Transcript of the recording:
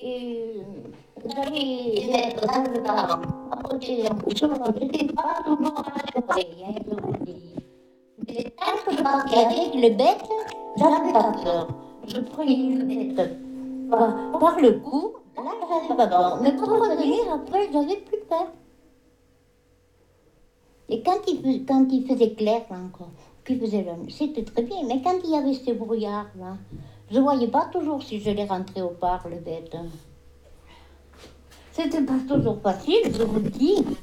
Et j'allais mettre dans le bar, à côté d'un bouchon, j'étais pas toujours rassurée, je vous dis. Mais tant que je marquais avec le bête, j'avais pas peur. Je prenais le bête par le cou, là j'avais pas peur. Mais pour revenir après, j'avais plus peur. Et quand il faisait clair là, encore, qu'il faisait la nuit, c'était très bien. Mais quand il y avait ces brouillards là, je voyais pas toujours si je l'ai rentré au bar, le bête. C'était pas toujours facile, je vous le dis.